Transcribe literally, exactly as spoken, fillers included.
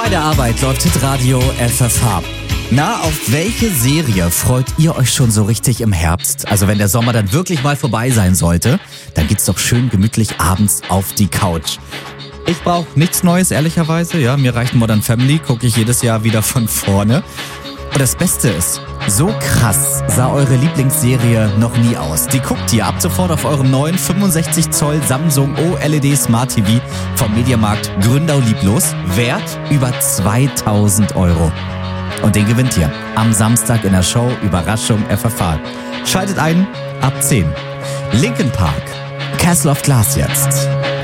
Bei der Arbeit läuft Hitradio F F H. Na, auf welche Serie freut ihr euch schon so richtig im Herbst? Also wenn der Sommer dann wirklich mal vorbei sein sollte, dann geht's doch schön gemütlich abends auf die Couch. Ich brauche nichts Neues, ehrlicherweise. Ja, mir reicht Modern Family, gucke ich jedes Jahr wieder von vorne. Und das Beste ist, so krass sah eure Lieblingsserie noch nie aus. Die guckt ihr ab sofort auf eurem neuen fünfundsechzig Zoll Samsung O L E D Smart T V vom Mediamarkt Gründau Lieblos. Wert über zweitausend Euro. Und den gewinnt ihr am Samstag in der Show Überraschung F F H. Schaltet ein ab zehn. Linkin Park, Castle of Glass jetzt.